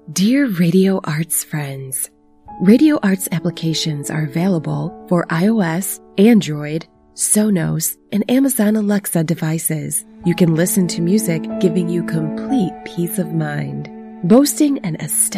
Dear Radio Arts friends, Radio Arts applications are available for iOS, Android, Sonos, and Amazon Alexa devices. You can listen to music, giving you complete peace of mind. Boasting an astounding